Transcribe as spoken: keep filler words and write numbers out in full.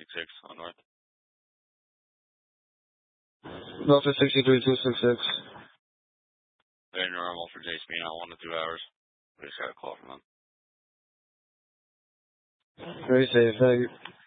six six on North. Delta sixty-three two six six. Very normal for J S B now, one to two hours. We just got a call from them. Very safe, thank you.